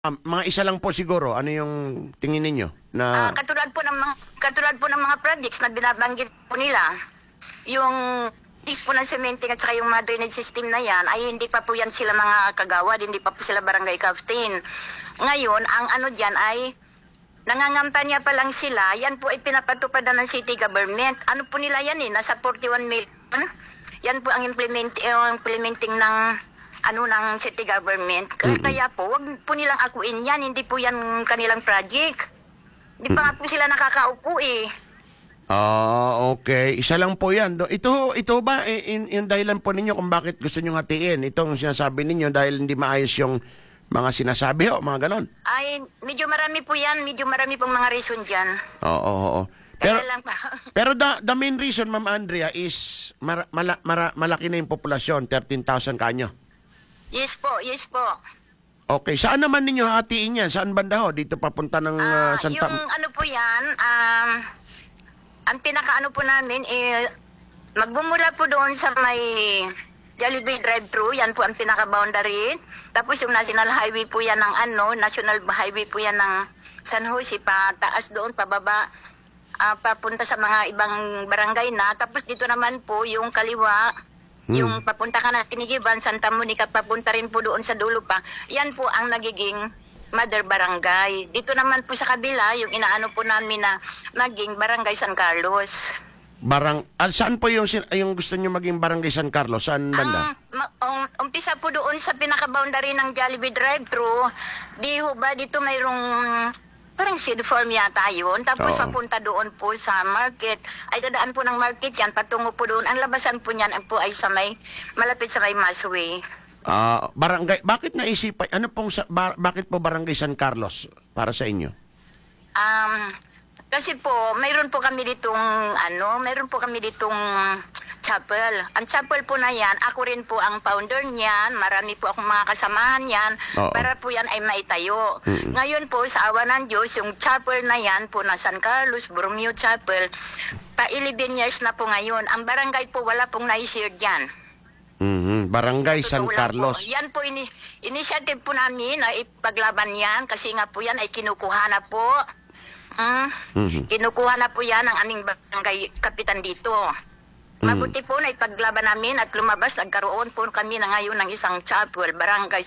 Mga isa lang po siguro, ano yung tingin ninyo na Katulad po ng mga projects na binabanggit po nila, yung list po ng cementing at saka yung mga drainage system na yan, ay hindi pa po yan sila mga kagawad, hindi pa po sila barangay captain. Ngayon, ang ano dyan ay nangangampanya pa lang sila, yan po ay pinapatupad na ng city government. Ano po nila yan nasa 41 million. Yan po ang implementing ng ng city government. Kaya po, wag po nilang akuin yan, hindi po yan kanilang project. Hindi pa nga po sila nakakaupo eh. okay. Isa lang po yan. Ito ba yung dahilan po ninyo kung bakit gusto nyo hatiin? Itong sinasabi ninyo dahil hindi maayos yung mga sinasabi mga ganon? Ay, medyo marami po yan. Medyo marami pong mga reason dyan. Oo. Kaya lang pa. Pero the main reason, Ma'am Andrea, is malaki na yung populasyon, 13,000 kanyo. Yes po. Okay. Saan naman ninyo hatiin yan? Saan banda ho? Dito papunta ng Santa... Yung ano po yan, ang pinaka-ano po namin, magbumula po doon sa may Jollibee drive-thru, yan po ang pinaka-boundary. Tapos yung National Highway po yan ng National Highway po yan ng San Jose, pataas doon, pababa, papunta sa mga ibang barangay na. Tapos dito naman po yung kaliwa, yung papunta ka na Tinigiban, Santa Monica, papunta rin po doon sa dulo pa. Yan po ang nagiging mother barangay. Dito naman po sa kabila, yung inaano po namin na maging barangay San Carlos. Saan po yung gusto nyo maging barangay San Carlos? Saan banda? Umpisa po doon sa pinaka-boundary ng Jollibee drive-thru. Di ho ba dito mayroong parang seed farm yata yun. Tapos papunta doon po sa market. Ay dadaan po ng market yan, patungo po doon. Ang labasan po niyan po ay malapit sa may Masway. Barangay, bakit naisipan, bakit po barangay San Carlos para sa inyo? Kasi po, mayroon po kami ditong chapel. Ang chapel po na yan, ako rin po ang founder niyan. Marami po akong mga kasamahan yan. Para po yan ay maitayo. Ngayon po, sa awa ng Diyos, yung chapel na yan po na San Carlos, Borromeo Chapel, pa 11 years na po ngayon. Ang barangay po, wala pong naisir dyan. Barangay San Carlos. Po. Yan po, initiative po namin na ipaglaban yan kasi nga po yan ay kinukuha na po. Kinukuha na po yan ang aming barangay kapitan dito. Mabuti po na ipaglaban namin at lumabas, nagkaroon po kami na ngayon ng isang chapel, barangay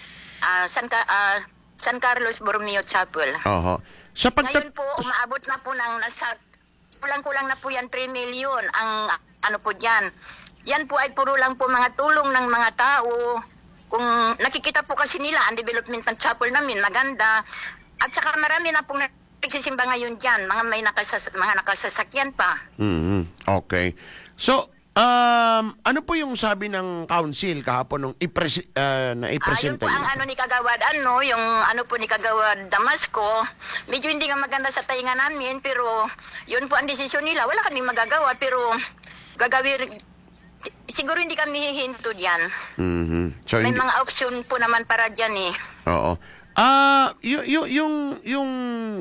San Carlos Borromeo Chapel. Ngayon po, umaabot na po ng kulang-kulang na po yan 3 million ang po dyan. Yan po ay puro lang po mga tulong ng mga tao. Kung nakikita po kasi nila ang development ng chapel namin, maganda. At saka marami na pong nagsisimba ngayon dyan, mga nakasasakyan pa. Okay. So, ano po yung sabi ng council kahapon nung Yun na-ipresenta po ang ni Kagawad, yung po ni Kagawad Damasco, medyo hindi nga maganda sa tainga namin, pero yun po ang desisyon nila. Wala kaming magagawa, pero gagawin, siguro hindi kami hihinto diyan. So, may mga option po naman para diyan eh. Oo. Yung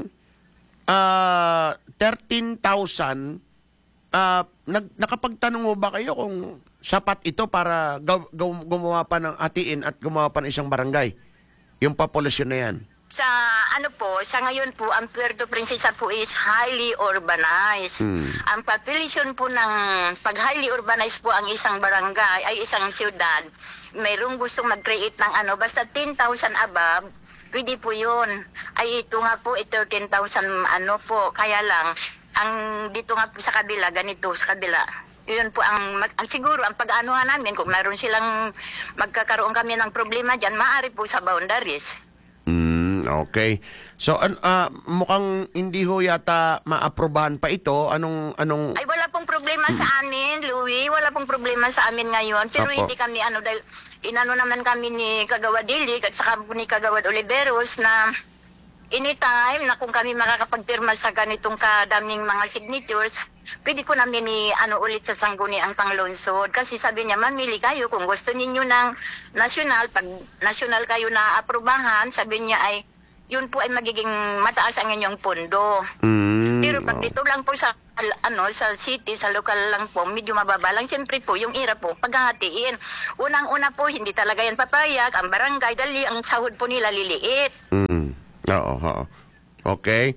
13,000, nakapagtanong mo ba kayo kung sapat ito para gumawa pa ng hatiin at gumawa pa ng isang barangay? Yung populasyon na yan. Sa ngayon po, ang Puerto Princesa po is highly urbanized. Ang population po pag highly urbanized po ang isang barangay, ay isang siyudad, mayroong gustong mag-create ng basta 10,000 above, pwede po yun. Ay ito nga po, 13,000 po. Kaya lang, ang dito nga po sa kabila, ganito sa kabila. Yun po siguro ang pag-anuhan namin, kung mayroon silang magkakaroon kami ng problema dyan, maaari po sa boundaries. Okay. So, mukhang hindi ho yata maaprobahan pa ito. Anong... Ay, wala pong problema sa amin, Louie. Wala pong problema sa amin ngayon. Pero hindi kami, dahil inano naman kami ni Kagawad Dilik at saka ni Kagawad Oliveros na anytime na kung kami makakapagpirma sa ganitong kadaming mga signatures, pwede ko namin ulit sa sangguniang panglungsod. Kasi sabi niya, mamili kayo kung gusto ninyo ng national. Pag national kayo na aprobahan, sabi niya ay yun po ay magiging mataas ang inyong pondo. Pero pag dito lang po sa sa city, sa lokal lang po, medyo mababa lang. Siyempre po, yung ira po, paghahatiin. Unang-una po, hindi talaga yan papayag. Ang barangay, dali ang sahod po nila liliit. Oo. Okay.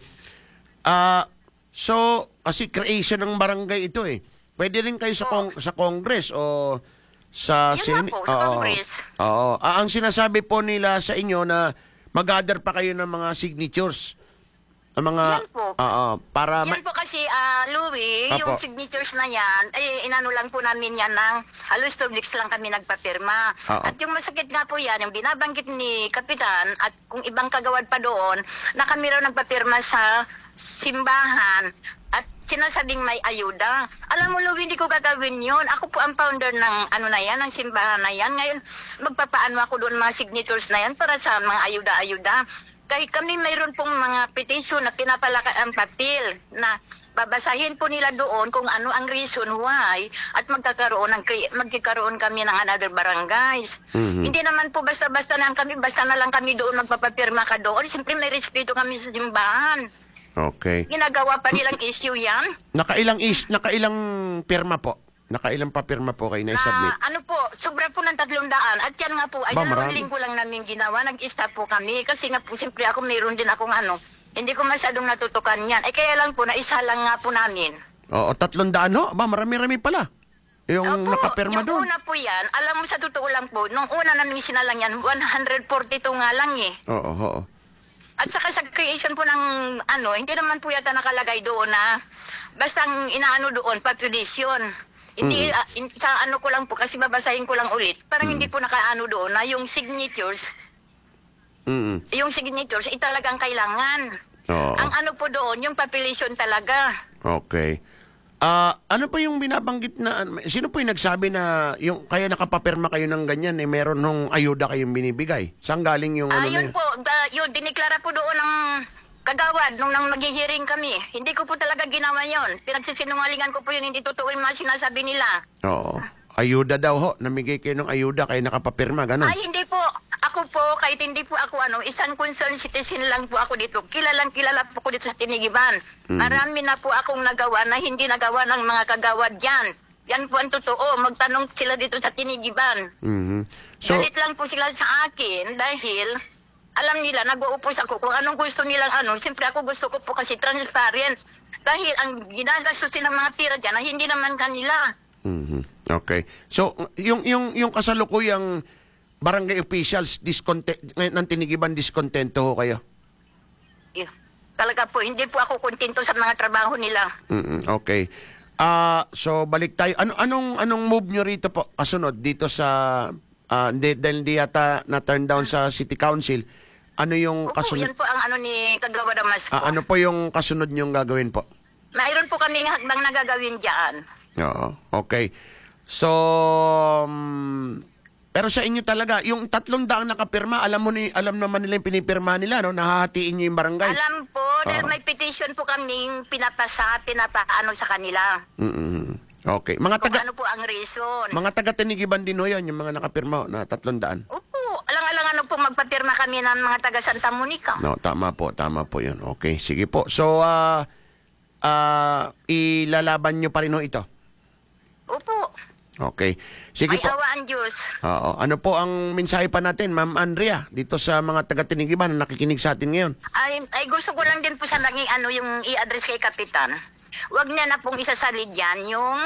So, kasi creation ng barangay ito eh. Pwede rin kayo sa Congress o sa Yun nga po, sa Congress. Oo. Ang sinasabi po nila sa inyo na mag-gather pa kayo ng mga signatures. Ang mga Yan po. para Yan po kasi, Louie, Apo. yung signatures na yan, inano lang po namin yan ng halos 2 weeks lang kami nagpapirma. Oo. At yung masakit nga po yan, yung binabanggit ni Kapitan at kung ibang kagawad pa doon, na kami raw nagpapirma sa simbahan at sinasabing may ayuda. Alam mo, Louie, hindi ko gagawin yun. Ako po ang founder ng na yan, ng simbahan na yan. Ngayon, magpapaano ako doon mga signatures na yan para sa mga ayuda-ayuda. Kahit kami mayroon pong mga petition na pinapalaka ang papel na babasahin po nila doon kung ano ang reason why at magkakaroon kami ng another barangays. Hindi naman po basta-basta na lang kami doon magpapapirma ka doon. Siyempre may respeto kami sa simbahan. Okay. Ginagawa pa nilang issue yan. Nakailang pirma po? Nakailang papirma po kayo na-submit? Sobra po ng 300. At yan nga po, ay Ba, 2 marami. linggo lang namin ginawa. Nag-stop po kami. Kasi nga po, siyempre ako mayroon din akong hindi ko masyadong natutukan yan. Kaya lang po, naisa lang nga po namin. Oo, 300 ho? Ba, marami-rami pala. Yung nakapirma doon. Yung una po yan, alam mo sa totoo lang po, nung una namin sinalang yan, 142 nga lang eh. Oo. At saka sa creation po ng hindi naman po yata nakalagay doon na basta ang inaano doon, population. Hindi, sa ko lang po, kasi babasahin ko lang ulit. Parang hindi po nakaano doon na yung signatures, talagang kailangan. Oo. Ang po doon, yung population talaga. Okay. Ano pa yung binabanggit na, sino po yung nagsabi na yung kaya nakapapirma kayo ng ganyan, meron nung ayuda kayong binibigay? Saan galing yung na Yun yun? po, yun, diniklara po doon ng kagawad nung nag-hearing kami. Hindi ko po talaga ginawa yon. Pinagsisinungalingan ko po yun, hindi totoo yung mga sinasabi nila. Oo. Ayuda daw ho. Namigay kayo ng ayuda kaya nakapapirma. Ganun. Ay, hindi po. Ako po, kahit hindi po ako isang concerned citizen lang po ako dito. Kilala po ko dito sa Tinigiban. Marami na po akong nagawa na hindi nagawa ng mga kagawad yan. Yan po ang totoo. Magtanong sila dito sa Tinigiban. So, Galit lang po sila sa akin dahil alam nila, nag-uupos ako kung anong gusto nilang Siyempre ako gusto ko po kasi transparent. Dahil ang ginagastusin ng mga tira dyan na hindi naman kanila. Okay. So, yung kasalukuyang barangay officials, ng Tinigiban, diskontento ho kayo? Talaga po, hindi po ako kontento sa mga trabaho nila. Okay. So, balik tayo. Anong move nyo rito po? Kasunod, dito sa... dahil di yata na-turn down sa City Council, ano yung Opo, kasunod? yan po ang ni Kagawa Damasco. Ano po yung kasunod nyong gagawin po? Mayroon po kami hakbang na gagawin dyan. Oo, okay. So, pero sa inyo talaga, yung 300 nakapirma, alam naman nila yung pinipirma nila, no? Nahahatiin nyo yung barangay. Alam po, dahil may petition po kaming pinapaano sa kanila. Okay. Mga Kung taga ano po ang reason. mga taga Tinigiban din ho yan, yung mga nakapirma na 300. Opo, alang-alang po magpapirma kami ng mga taga Santa Monica. No, tama po yun. Okay, sige po. So, ilalaban nyo pa rin ho ito. Opo, Okay. Sige may po. awa ang Diyos. Oo. Ano po ang mensahe pa natin, Ma'am Andrea, dito sa mga taga Tinigiban na nakikinig sa atin ngayon? Ay gusto ko lang din po sa naging yung i-address kay Kapitan. Huwag niya na pong isasalid yan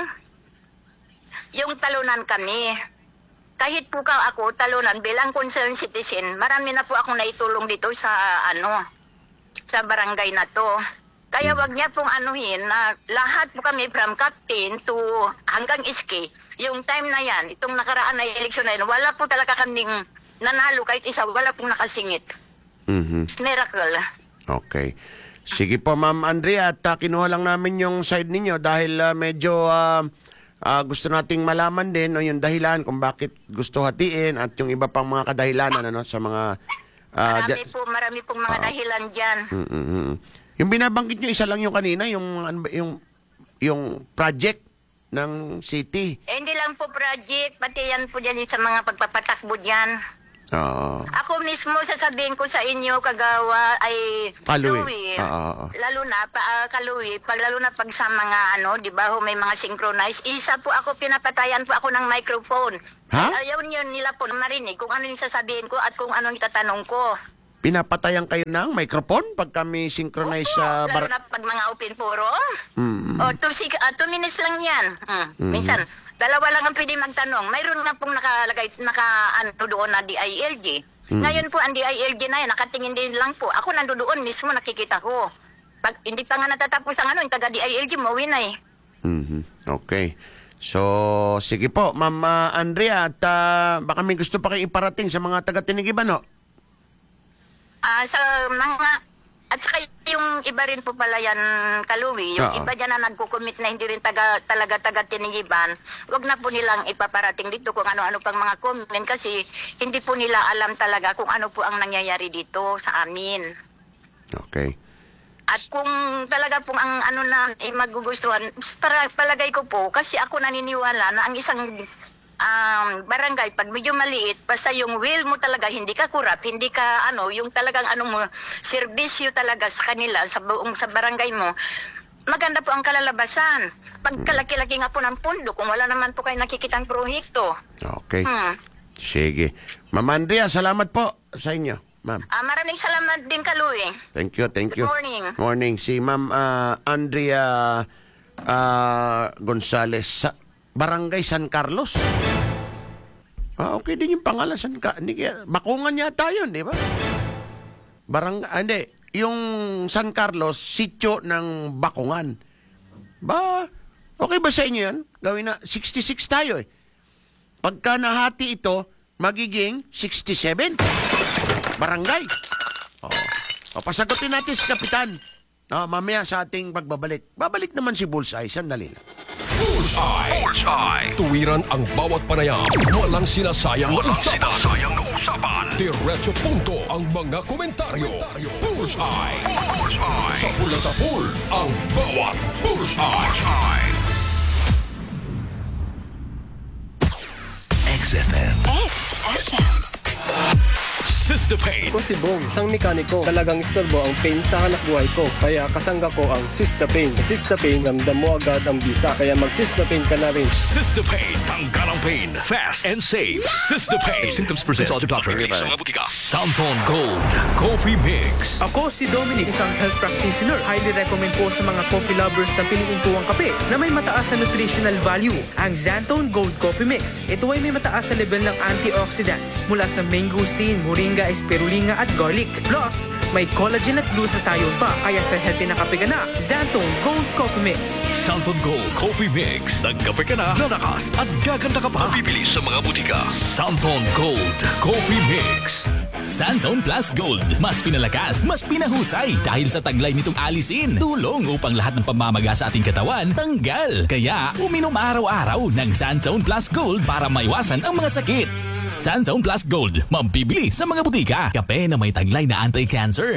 yung talunan kami. Kahit po ako talunan bilang concerned citizen, marami na po akong naitulong dito sa sa barangay na to. Kaya wag niya pong anuhin na lahat po kami from captain to hanggang iski. Yung time na yan, itong nakaraan na eleksyon na yan, wala po talaga kaming nanalo kahit isa, wala pong nakasingit. It's miracle. Okay. Sige po, Ma'am Andrea, at kinuha lang namin yung side ninyo dahil medyo gusto nating malaman din yung dahilan kung bakit gusto hatiin at yung iba pang mga kadahilanan sa mga... marami pong mga dahilan dyan. Yung binabanggit nyo, isa lang yung kanina, yung project ng city. Hindi lang po project, pati yan po dyan sa mga pagpapatakbo dyan. Oo. Ako mismo sasabihin ko sa inyo, Kagawa, ay Kaluwi. Louie, Oo. lalo na Kaluwi, lalo na pag sa mga di ba, may mga synchronize, isa po ako, pinapatayan po ako ng microphone. Ha? Ayaw niyo nila po marinig kung ano yung sasabihin ko at kung ano yung itatanong ko. Pinapatayan kayo ng microphone pag kami synchronize sa Lalo na pag mga open forum. Mm. O, 2 minutes lang yan. Minsan, dalawa lang ang pwede magtanong. Mayroon na pong nakalagay, doon na DILG. Ngayon po, ang DILG na yan, nakatingin din lang po. Ako nandoon mismo, nakikita ko. Pag hindi pa nga natatapos ang yung taga-DILG, mawin na eh. Okay. So, sige po, Ma'am Andrea, at baka may gusto pa kayong iparating sa mga taga-Tinigiban, no? Sa mga, at saka yung iba rin po pala yan, Kaluwi, yung Oo. iba dyan na nagkukumit na hindi rin talaga taga-Tinigiban, wag na po nilang ipaparating dito kung ano-ano pang mga comment kasi hindi po nila alam talaga kung ano po ang nangyayari dito sa amin. Okay. At kung talaga pong ang magugustuhan, palagay ko po, kasi ako naniniwala na ang isang barangay, pag medyo maliit, basta yung will mo talaga, hindi ka kurap, hindi ka yung talagang mo, serbisyo talaga sa kanila, sa barangay mo, maganda po ang kalalabasan. Pag kalaki-laki nga po ng pundo, kung wala naman po kayo nakikitang proyekto. Okay. Sige. Ma'am Andrea, salamat po sa inyo, ma'am. Maraming salamat din, Kaluwi. Thank you, thank you. Good morning. Morning. Si Ma'am Andrea Gonzales sa Barangay San Carlos. Okay din yung pangalan San Carlos. Bakungan yata yun, di ba? Hindi. Yung San Carlos, sityo ng Bakungan. Okay ba sa inyo yan? Gawin na, 66 tayo eh. Pagka nahati ito, magiging 67. Barangay. Pasagutin natin si Kapitan. Mamaya sa ating pagbabalik. Babalik naman si Bullseye. Sandali lang. Bullseye. Tuwiran ang bawat panayam. Walang sinasayang na usapan. Diretso punto ang mga komentaryo. Bullseye. Sa pula sa pool, ang bawat Bullseye. XFM. Sister Pain. Ako si Bong, isang mekaniko. Talagang istorbo ang pain sa hanap buhay ko. Kaya kasangga ko ang Sista Pain. Sa Sista Pain, ramdam mo agad ang bisa. Kaya mag-Sista Pain ka na rin. Sister Pain. Tanggal ang pain. Fast and safe. Sister Pain. If symptoms persist, consult your doctor. Sa mga butika. Santon Gold Coffee Mix. Ako si Dominic, isang health practitioner. Highly recommend po sa mga coffee lovers na piliin po ang kape na may mataas na nutritional value, ang Xantone Gold Coffee Mix. Ito ay may mataas na level ng antioxidants mula sa mangosteen, moringa, spirulina at garlic. Plus, may collagen at glutathione pa. Kaya sa healthy na kape ka na, Xantone Gold Coffee Mix. Santon Gold Coffee Mix. Nagkape ka na, lalakas at gaganda ka pa. Bibili sa mga butika. Santon Gold Coffee Mix. Santon Plus Gold. Mas pinalakas, mas pinahusay. Dahil sa taglay nitong alisin, tulong upang lahat ng pamamaga sa ating katawan tanggal. Kaya, uminom araw-araw ng Santon Plus Gold para maiwasan ang mga sakit. Santon Plus Gold. Mambibili sa mga butika. Kape na may taglay na anti-cancer.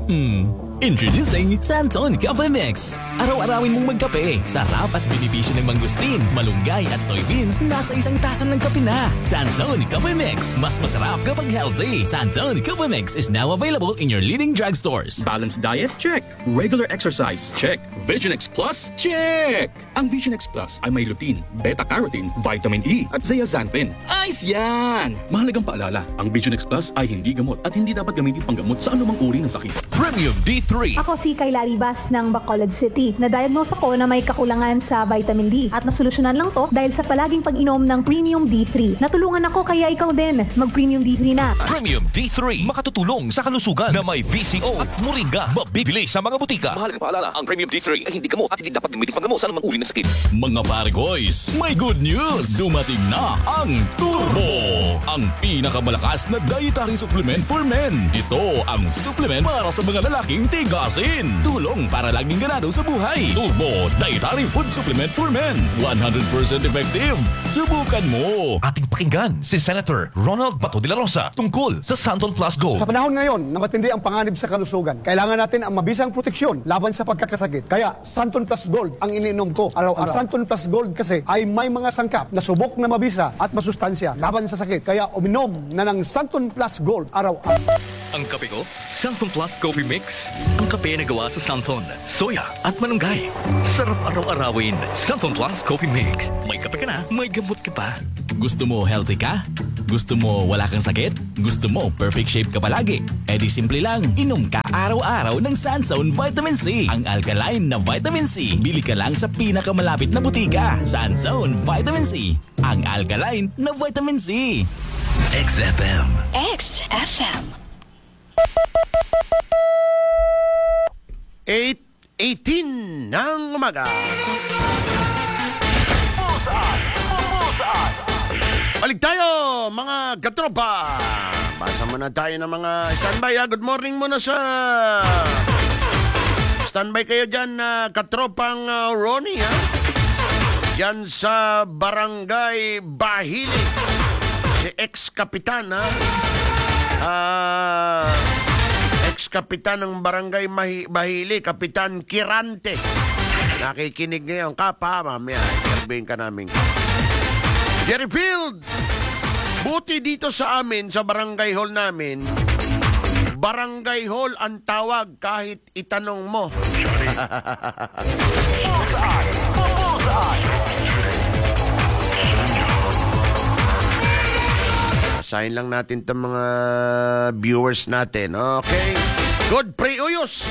Introducing Santon Coffee Mix. Araw-arawin mong magkape. Sarap at benepisyo ng mangustin, malunggay at soybeans nasa isang tasa ng kape na. Santon Coffee Mix. Mas masarap kapag healthy. Santon Coffee Mix is now available in your leading drugstores. Balanced diet? Check. Regular exercise? Check. Vision X Plus? Check! Ang Vision X Plus ay may lutein, beta-carotene, vitamin E at zeaxanthin. Ayos yan! Mahalagang paalala, ang Vision X Plus ay hindi gamot at hindi dapat gamitin panggamot sa anumang uri ng sakit. Premium D3. Ako si Kayla Ribas ng Bacolod City. Na-diagnose ako na may kakulangan sa vitamin D at nasolusyonan lang to dahil sa palaging pag-inom ng Premium D3. Natulungan ako kaya ikaw din mag-Premium D3 na. Premium D3. Makatutulong sa kalusugan na may VCO at moringa. Mabibili sa mga butika. Mahalagang paalala, ang Premium D3 ay hindi gamot at hindi dapat gamitin panggamot sa anumang uri ng sakit. Mga pare-boys, may good news! Dumating na ang Turbo! Ang pinakamalakas na dietary supplement for men. Ito ang supplement para sa mga lalaking tigasin. Tulong para laging ganado sa buhay. Turbo Dietary Food Supplement for Men. 100% effective. Subukan mo. Ating pakinggan si Senator Ronald Bato de la Rosa tungkol sa Santon Plus Gold. Sa panahon ngayon na matindi ang panganib sa kalusugan, kailangan natin ang mabisang proteksyon laban sa pagkakasakit. Kaya Santon Plus Gold ang iniinom ko. araw. Ang Santon Plus Gold kasi ay may mga sangkap na subok na mabisa at masustansya laban sa sakit. Kaya uminom na ng Santon Plus Gold araw-araw. Ang kape ko, Santon Plus Coffee Mix. Ang kape na gawa sa Santon, soya at malunggay. Sarap araw-arawin. Santon Plus Coffee Mix. May kape ka na, may gamot ka pa. Gusto mo healthy ka? Gusto mo wala kang sakit? Gusto mo perfect shape ka palagi? E di simple lang, inom ka araw-araw ng Sanzone Vitamin C. Ang alkaline na Vitamin C. Bili ka lang sa pinakamalapit na butika. Sanzone Vitamin C. Ang alkaline na Vitamin C. XFM. XFM. 8:18 ng umaga. Balik tayo, mga katropa. Basa muna tayo ng mga standby. Good morning muna sa standby kayo dyan, katropang Ronnie. Dyan sa Barangay Bahili. Si ex-kapitan, ex-kapitan ng Barangay Bahili, Kapitan Kirante. Nakikinig ngayon. Kapa, mamaya, interviewin ka namin. Jerry Field, buti dito sa amin, sa barangay hall namin, barangay hall ang tawag kahit itanong mo. Basahin lang natin itong mga viewers natin. Okay. Good Preuyos.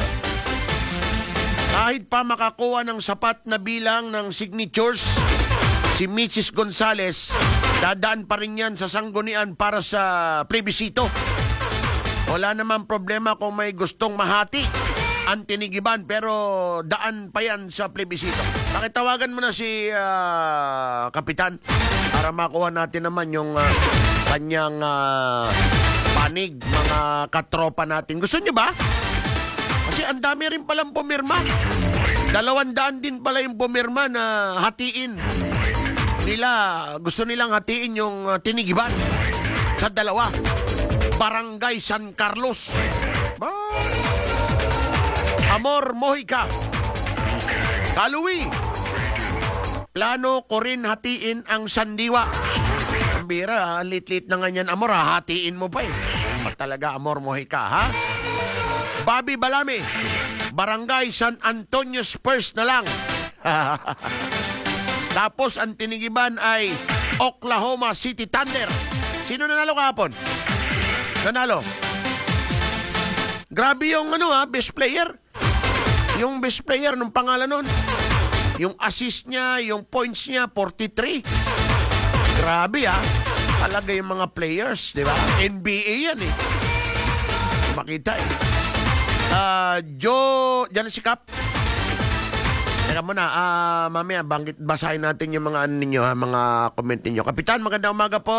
Kahit pa makakuha ng sapat na bilang ng signatures, si Mrs. Gonzales, dadaan pa rin yan sa sanggunian para sa plebisito. Wala naman problema kung may gustong mahati ang tinigiban, pero daan pa yan sa plebisito. Pakitawagan mo na si Kapitan para makuha natin naman yung kanyang panig, mga katropa natin. Gusto niyo ba? Kasi ang dami rin palang pumirma. 200 din pala yung pumirma na hatiin gusto nilang hatiin yung tinigiban sa dalawa. Barangay San Carlos. Amor Mojica. Kaluwi. Plano ko rin hatiin ang Sandiwa. Ang bira, lit-lit na ganyan, Amor, hatiin mo pa eh. Talaga, Amor Mojica, ha? Bobby Balame. Barangay San Antonio Spurs na lang. Tapos ang tinigiban ay Oklahoma City Thunder. Sino nanalo kahapon? Nanalo. Grabe yung best player. Yung best player nung pangalan nun. Yung assist niya, yung points niya, 43. Grabe Talaga yung mga players, di ba? NBA yan eh. Makita eh. Diyan si Cap. Teka muna, mamaya, basahin natin yung mga ninyo, mga comment ninyo. Kapitan, magandang umaga po.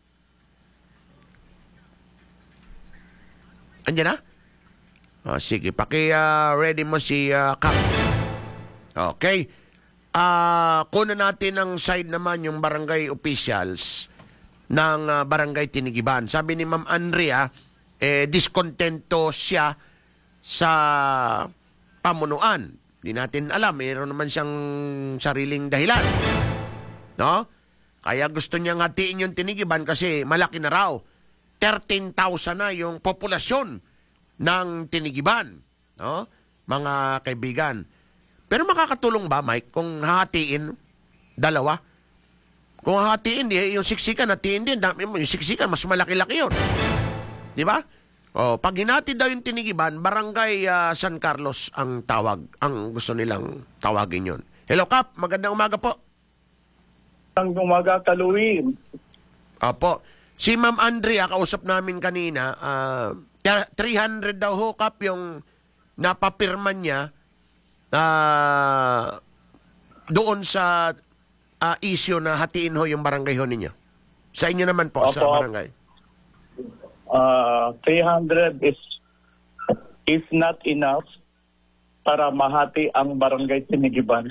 Andiyan na? Sige, ready mo si Cap. Okay. Kunan natin ang side naman yung barangay officials ng barangay Tinigiban. Sabi ni Ma'am Andrea, diskontento siya sa pamunuan. Di natin alam, mayroon naman siyang sariling dahilan. No? Kaya gusto niyang hatiin yung Tinigiban kasi malaki na raw. 13,000 na yung populasyon ng Tinigiban. No? Mga kaibigan. Pero makakatulong ba, Mike, kung hatiin dalawa? Kung hatiin, yung siksikan, hatiin din. Yung siksikan, mas malaki-laki yun. Di ba? Pag hinati daw yung Tinigiban, Barangay San Carlos ang tawag. Ang gusto nilang tawagin yun. Hello, Kap. Magandang umaga po. Magandang umaga, Kaluwi. Opo. Si Ma'am Andrea, kausap namin kanina, 300 daw ho, Kap, yung napapirma niya doon sa issue na hatiin ho yung barangay ho ninyo. Sa inyo naman po, sa barangay. 300 is not enough para mahati ang barangay Tinigiban.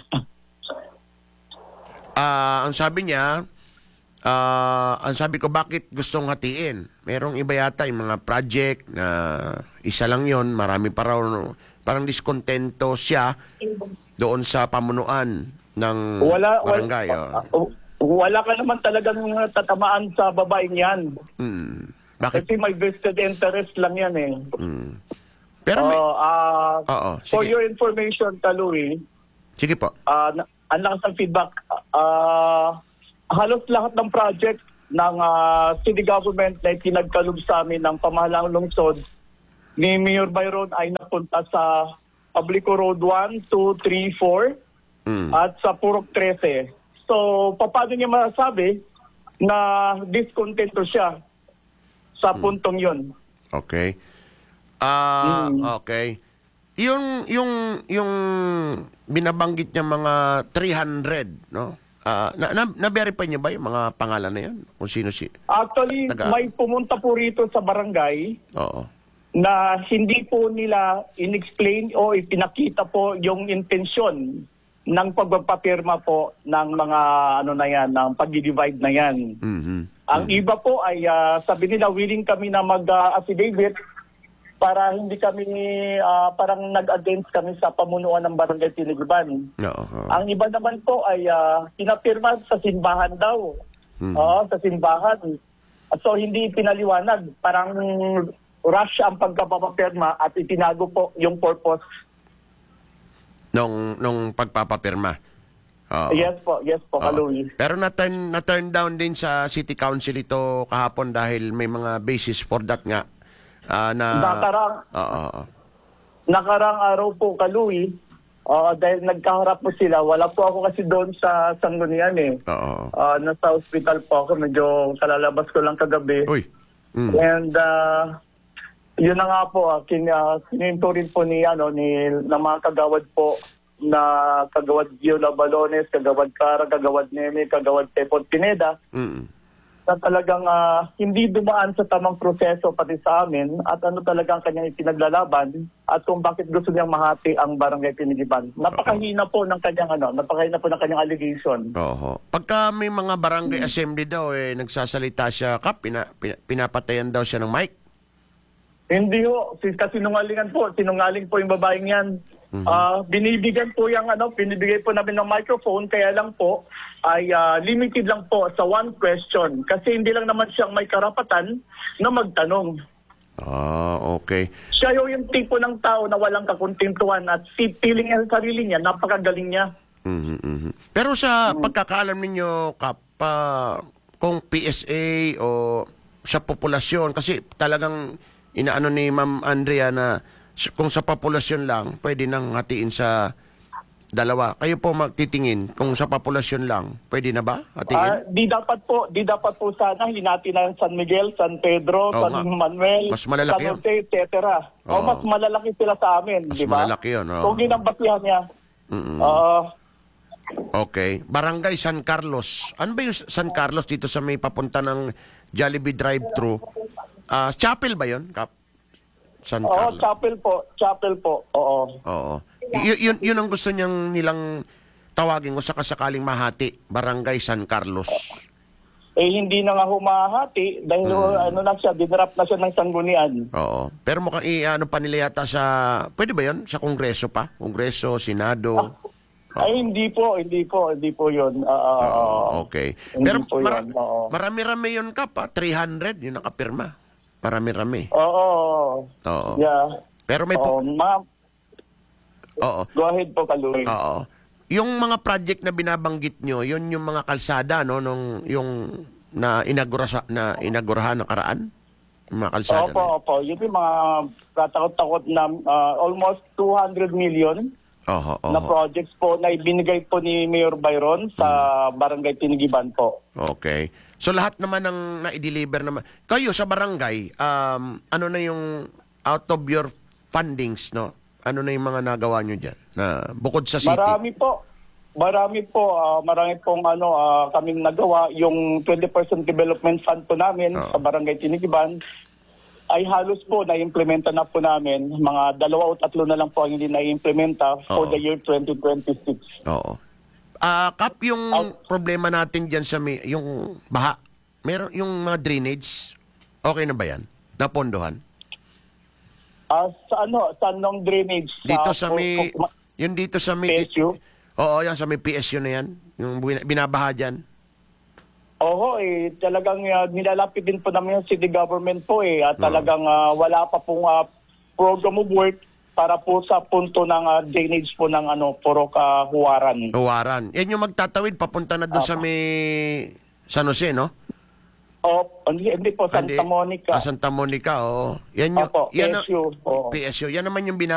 Ang sabi niya, ang sabi ko, bakit gustong hatiin? Merong iba yata yung mga project na isa lang yon, marami pa raw, parang diskontento siya doon sa pamunuan ng barangay. Wala ka naman talagang tatamaan sa babaeng yan. Bakit? Kasi may vested interest lang yan eh. Pero for your information, Louie, sige po. Ang lakas ng feedback. Halos lahat ng project ng city government na itinagkaloob sa amin ng pamahalang lungsod ni Mayor Byron ay napunta sa Publico Road 1, 2, 3, 4 at sa Purok 13. So, paano niya masasabi na discontento siya sa puntong yun? Okay. Okay. Yung binabanggit niya mga 300, no? Na-verify niyo ba yung mga pangalan na yan? Kung sino si... Actually, may pumunta po rito sa barangay na hindi po nila in-explain o ipinakita po yung intensyon ng pagpapirma po ng mga ng pag-divide na yan. Ang iba po ay sabi nila willing kami na mag-affidavit para hindi kami parang nag-against kami sa pamunuan ng Barangay Tinigiban. Ang iba naman po ay pinapirma sa simbahan daw. Sa simbahan. So hindi pinaliwanag. Parang rush ang pagpapapirma at itinago po yung purpose nung pagpapapirma. Yes po, Louie. Pero na-turn down din sa City Council ito kahapon dahil may mga basis for that nga. Nakarang araw po, Louie, dahil nagkaharap po sila, wala po ako kasi doon sa Sanggunian eh. Nasa hospital po ako, medyo kalalabas ko lang kagabi. And yun na nga po, kininto rin po ng mga kagawad po na kagawad Viola Balones, kagawad Cara, kagawad Neme, kagawad Tepon Pineda, na talagang hindi dumaan sa tamang proseso pati sa amin at talagang kanyang ipinaglalaban at kung bakit gusto niyang mahati ang Barangay Tinigiban. Napakahina po ng kanyang allegation. Pagka may mga barangay assembly daw nagsasalita siya, pinapatayan daw siya ng mic. Hindi ho, kasi sinungaling po yung babaeng yan. Binibigyan po binibigay po namin ng microphone, kaya lang po ay limited lang po sa one question kasi hindi lang naman siyang may karapatan na magtanong. Okay. Siya yung tipo ng tao na walang kakontentuhan at feeling niya sa sarili niya, napakagaling niya. Pero sa pagkakaalam ninyo, Kap, kung PSA o sa populasyon, kasi talagang inaano ni Ma'am Andrea na kung sa populasyon lang, pwede nang hatiin sa dalawa. Kayo po magtitingin, kung sa populasyon lang, pwede na ba hatiin? Di dapat po sana hinati na San Miguel, San Pedro, San Manuel, mas malalaki San Jose, etc. Mas malalaki sila sa amin, di ba? Mas malalaki yun. Kung ginambatihan niya. Okay. Barangay San Carlos. Ano ba yung San Carlos dito sa may papunta ng Jollibee drive-thru? Chapel ba yun, Kap? San Carlos? Chapel po. Oo. Yun ang gusto nilang tawagin ko sakasakaling mahati, Barangay San Carlos. Hindi na nga humahati dahil dinrap na siya ng Sanggunian. Oo. Pero mukhang pa nila yata sa, pwede ba yun? Sa Kongreso pa? Kongreso, Senado? Hindi po yun. Okay. Pero marami-rami yun, Kap. 300 yung nakapirma. Marami-rami. Oo. Yeah. Pero may ma'am. Go ahead po, Louie. Oo. Yung mga project na binabanggit nyo, yun yung mga kalsada, no? Yung inaugurahan na karaan? Yung mga kalsada. Opo. Yun yung mga katakot-takot na almost 200 million na projects po na ibinigay po ni Mayor Byron sa Barangay Tinigiban po. Okay. So lahat naman ng na-deliver naman. Kayo sa barangay, ano na yung out of your fundings, no? Ano na yung mga nagawa nyo dyan? Na bukod sa city? Marami pong kaming nagawa. Yung 20% development fund po namin sa Barangay Tinigiban ay halos po na-implementa na po namin. Mga 2 o 3 na lang po ang hindi na-implementa for the year 2026. Kap, yung problema natin dyan sa yung baha, meron yung mga drainage, okay na ba yan? Napondohan? Saan nung drainage? Dito sa may, yun dito sa may, Oo, yan sa may PSU na yan. Yung binabaha dyan. Oo, talagang nilalapit din po namin yung city government po at talagang wala pa pong program of work para po sa punto ng drainage po ng Purok Huwaran. Huwaran. Yan yung magtatawid papunta na doon sa may San Jose, no? Hindi po, Santa Monica. Santa Monica, oo. Yan yung, PSU. PSU. Yan naman yung